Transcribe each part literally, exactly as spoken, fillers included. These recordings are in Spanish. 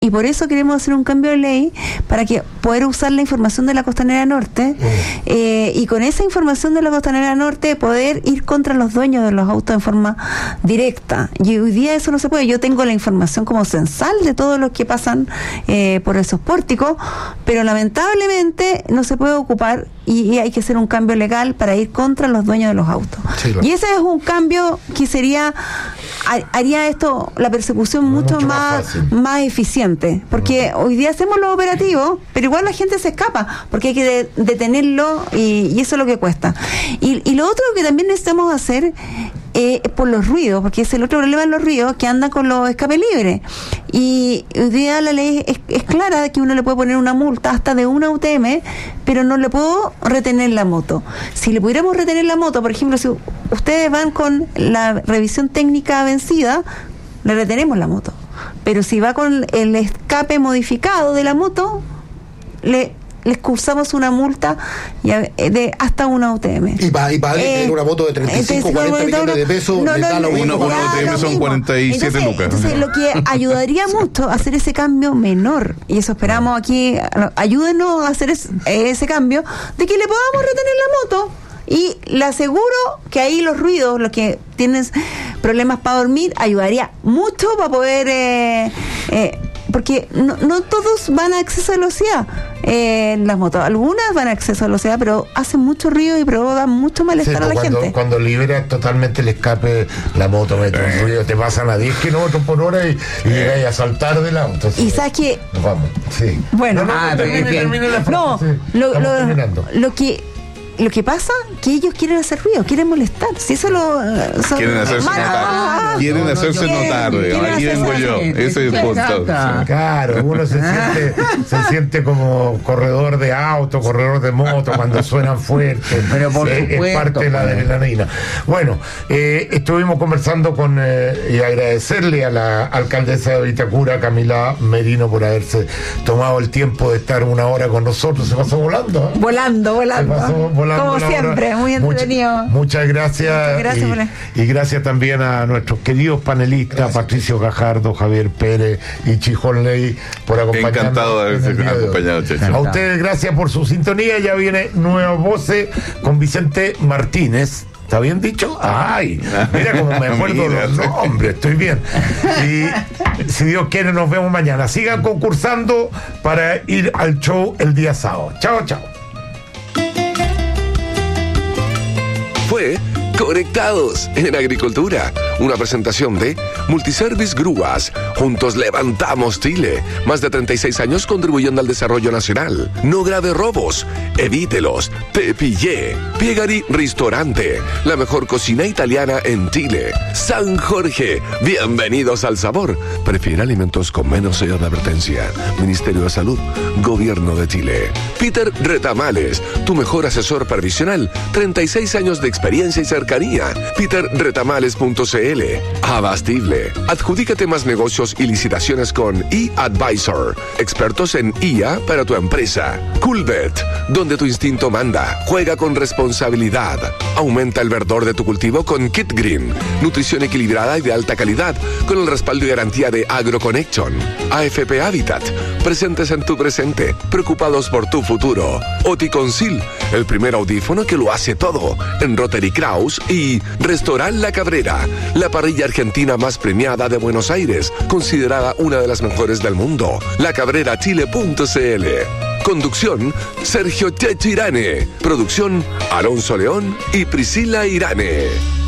y por eso queremos hacer un cambio de ley para que poder usar la información de la Costanera Norte mm. eh, y con esa información de la Costanera Norte poder ir contra los dueños de los autos en forma directa. Y hoy día eso no se puede. Yo tengo la información como censal de todos los que pasan eh, por esos pórticos, pero lamentablemente no se puede ocupar y, y hay que hacer un cambio legal para ir contra los dueños de los autos. Sí, claro. Y ese es un cambio que sería haría esto, la persecución mucho, mucho más, más, más eficiente, porque uh-huh. hoy día hacemos los operativos, pero igual la gente se escapa, porque hay que de, detenerlo y, y eso es lo que cuesta. Y, y lo otro que también necesitamos hacer eh, por los ruidos, porque es el otro problema de los ruidos, que andan con los escape libres. Y hoy día la ley es, es clara de que uno le puede poner una multa hasta de una U T M, pero no le puedo retener la moto. Si le pudiéramos retener la moto, por ejemplo, si ustedes van con la revisión técnica vencida, le retenemos la moto. Pero si va con el escape modificado de la moto, le les cursamos una multa de hasta una U T M. Y para, y para eh, tener una moto de treinta y cinco, cuarenta millones de pesos, no, le da lo mismo. Una U T M son cuarenta y siete entonces, lucas. Entonces, lo que ayudaría mucho a hacer ese cambio menor, y eso esperamos aquí, ayúdenos a hacer ese, ese cambio, de que le podamos retener la moto. Y le aseguro que ahí los ruidos, los que tienen problemas para dormir, ayudaría mucho para poder... Eh, eh, porque no, no todos van a exceso de velocidad eh, en las motos. Algunas van a exceso de velocidad, pero hacen mucho ruido y provocan mucho malestar sí, a la cuando, gente. Cuando liberas totalmente el escape, la moto mete un eh. ruido, te pasan a diez kilómetros por hora y, y llegáis a saltar del auto. Y sabes que... Vamos, sí. Bueno, no, no, ah, no, termine, termine la frase, no, sí. lo, lo, lo que... Lo que pasa que ellos quieren hacer ruido, quieren molestar. Si eso lo son, quieren hacerse mal, notar, ah, quieren no, no, hacerse quieren, notar. Quieren Aquí vengo yo. Ese es el punto. Claro, uno se siente, se siente como corredor de auto, corredor de moto cuando suenan fuertes. Pero por es, supuesto, es parte de la adrenalina. Bueno, eh, estuvimos conversando con eh, y agradecerle a la alcaldesa de Vitacura, Camila Merino, por haberse tomado el tiempo de estar una hora con nosotros. Se pasó volando. ¿eh? Volando, volando. Se pasó volando. Como siempre, muy entretenido. Muchas, muchas gracias. Muchas gracias y, la... y gracias también a nuestros queridos panelistas, gracias. Patricio Gajardo, Javier Pérez y Chijón Ley, por acompañarnos. Encantado de haberse acompañado, Checho. A ustedes, gracias por su sintonía. Ya viene Nuevas Voces con Vicente Martínez. ¿Está bien dicho? ¡Ay! Mira cómo me acuerdo los nombres, estoy bien. Y si Dios quiere, nos vemos mañana. Sigan concursando para ir al show el día sábado. Chao, chao. Fue Conectados en Agricultura, una presentación de Multiservice Grúas. Juntos levantamos Chile. Más de treinta y seis años contribuyendo al desarrollo nacional. No grave robos, evítelos. Te pillé. Piegari Ristorante, la mejor cocina italiana en Chile. San Jorge, bienvenidos al sabor. Prefiere alimentos con menos sello de advertencia. Ministerio de Salud, Gobierno de Chile. Peter Retamales, tu mejor asesor previsional. treinta y seis años de experiencia y cercanía. peter retamales punto c l. Abastible. Adjudícate más negocios y licitaciones con eAdvisor. Expertos en I A para tu empresa. Coolbet, donde tu instinto manda. Juega con responsabilidad. Aumenta el verdor de tu cultivo con Kit Green. Nutrición equilibrada y de alta calidad con el respaldo y garantía de AgroConnection. A F P Habitat. Presentes en tu presente. Preocupados por tu futuro. Oticonsil, el primer audífono que lo hace todo. En Rotary Kraus y Restaurant La Cabrera, la parrilla argentina más premiada de Buenos Aires, considerada una de las mejores del mundo. la cabrera chile punto c l. Conducción, Sergio Checho Irane. Producción, Alonso León y Priscila Irane.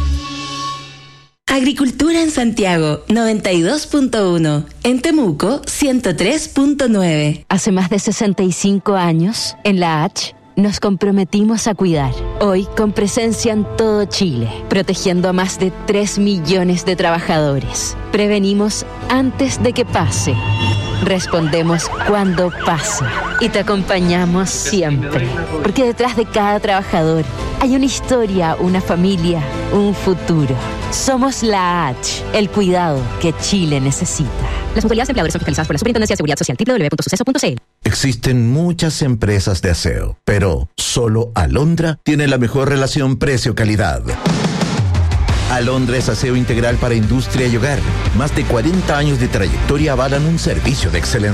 Agricultura en Santiago, noventa y dos punto uno. En Temuco, ciento tres punto nueve. Hace más de sesenta y cinco años, en la H, nos comprometimos a cuidar. Hoy, con presencia en todo Chile, protegiendo a más de tres millones de trabajadores. Prevenimos antes de que pase. Respondemos cuando pasa. Y te acompañamos siempre. Porque detrás de cada trabajador hay una historia, una familia, un futuro. Somos la H, el cuidado que Chile necesita. Las mutualidades empleadores son fiscalizadas por la Superintendencia de Seguridad Social. doble u doble u doble u punto suceso punto c l. Existen muchas empresas de aseo, pero solo Alondra tiene la mejor relación precio-calidad. Alondra es aseo integral para industria y hogar. Más de cuarenta años de trayectoria avalan un servicio de excelencia.